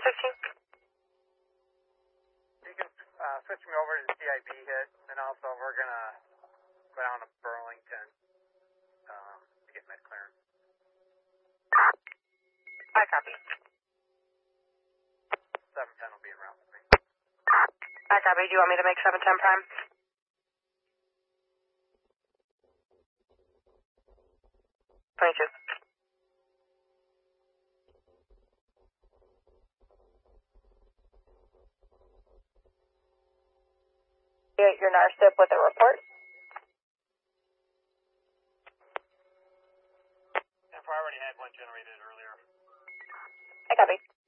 You can switch me over to the CIB hit, and also we're going to go down to Burlington to get med clearance. I copy. 710 will be around with me. I copy. Do you want me to make 710 prime? 22. Your NARSIP with a report. If I already had one generated earlier. I copy.